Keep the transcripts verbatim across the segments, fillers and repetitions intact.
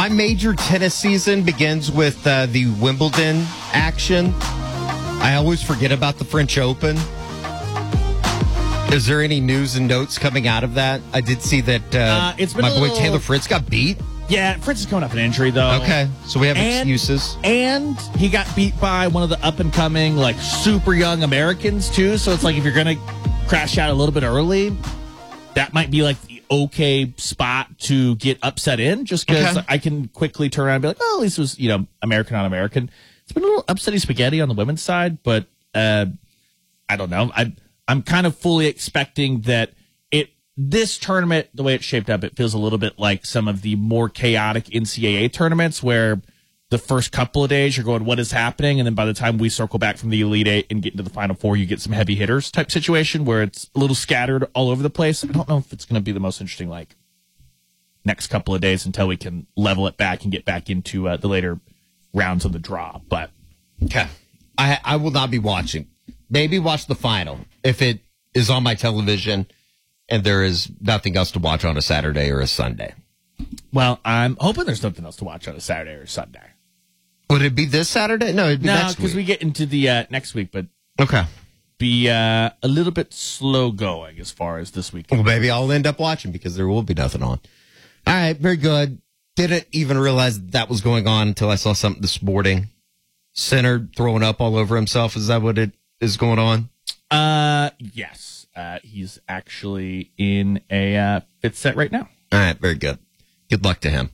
My major tennis season begins with uh, the Wimbledon action. I always forget about the French Open. Is there any news and notes coming out of that? I did see that uh, Uh, it's been my a boy little- Taylor Fritz got beat. Yeah, Fritz is coming off an injury, though. Okay, so we have And- excuses. And he got beat by one of the up-and-coming, like, super young Americans, too. So it's like if you're going to crash out a little bit early, that might be, like, the okay spot to get upset in, just because Okay. I can quickly turn around and be like, oh, at least it was, you know, American on American. It's been a little upsetty spaghetti on the women's side, but uh, I don't know. I, I'm kind of fully expecting that it this tournament, the way it's shaped up, it feels a little bit like some of the more chaotic N C double A tournaments where the first couple of days you're going, what is happening? And then by the time we circle back from the Elite Eight and get into the Final Four, you get some heavy hitters type situation where it's a little scattered all over the place. I don't know if it's going to be the most interesting, like, next couple of days until we can level it back and get back into uh, the later rounds of the draw. But Okay. I I will not be watching. Maybe watch the final if it is on my television and there is nothing else to watch on a Saturday or a Sunday. well, I'm hoping there's nothing else to watch on a Saturday or Sunday. Would it be this Saturday? No, it'd be No, next because week. we get into the uh, next week, but Okay. be uh, a little bit slow going as far as this week. Well, maybe I'll end up watching because there will be nothing on. All right, very good. Didn't even realize that was going on until I saw something this morning. Center throwing up all over himself. Is that what it is going on? Uh, yes, uh, he's actually in a uh, fit set right now. All right, very good. Good luck to him.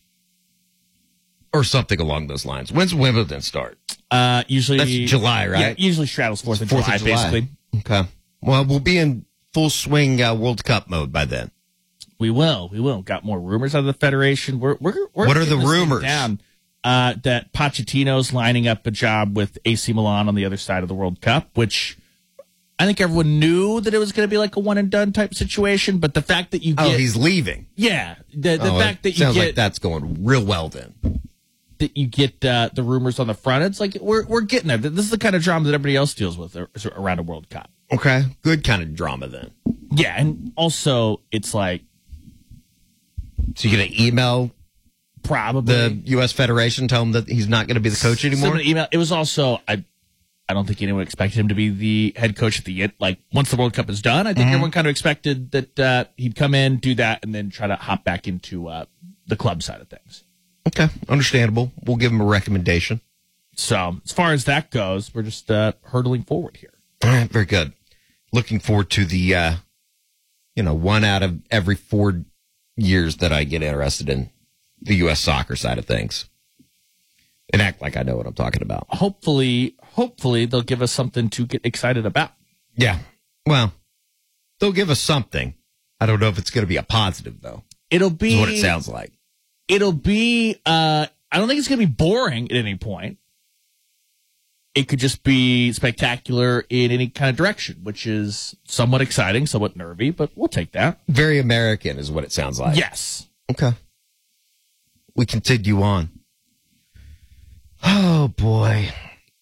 Or something along those lines. When's Wimbledon start? Uh, usually That's July, right? Yeah, usually straddles Fourth of Fourth July, of July. basically. Okay. Well, we'll be in full swing uh, World Cup mode by then. We will, we will. Got more rumors out of the Federation. We're, we're, we're What are the getting this thing rumors? Down. Uh, that Pochettino's lining up a job with A C Milan on the other side of the World Cup, which I think everyone knew that it was going to be like a one and done type situation. But the fact that you get, Oh, he's leaving. yeah, the the Oh, fact that you sounds get like that's going real well then. that you get uh, the rumors on the front, it's like we're we're getting there. This is the kind of drama that everybody else deals with around a World Cup. Okay. Good kind of drama then. Yeah, and also it's like So you're going to email probably the U S Federation, tell him that he's not going to be the coach anymore? Send an email. It was also I. I don't think anyone expected him to be the head coach at the end. Like once the World Cup is done, I think Mm-hmm. everyone kind of expected that uh, he'd come in, do that, and then try to hop back into uh, the club side of things. Okay. Understandable. We'll give him a recommendation. So as far as that goes, we're just uh, hurtling forward here. All right. Very good. Looking forward to the, uh, you know, one out of every four years that I get interested in the U S soccer side of things. And act like I know what I'm talking about. Hopefully, hopefully they'll give us something to get excited about. Yeah. Well, they'll give us something. I don't know if it's going to be a positive, though. It'll be Is what it sounds like. It'll be. Uh, I don't think it's going to be boring at any point. It could just be spectacular in any kind of direction, which is somewhat exciting, somewhat nervy, but we'll take that. Very American is what it sounds like. Yes. Okay. We continue on. Oh, boy.